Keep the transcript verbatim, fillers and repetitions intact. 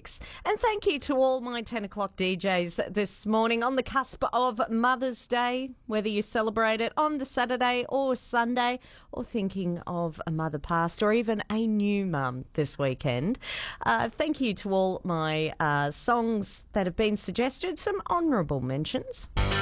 six. And thank you to all my ten o'clock D Js this morning on the cusp of Mother's Day, whether you celebrate it on the Saturday or Sunday, or thinking of a mother past or even a new mum this weekend. Uh, thank you to all my uh, songs that have been suggested, some honourable mentions.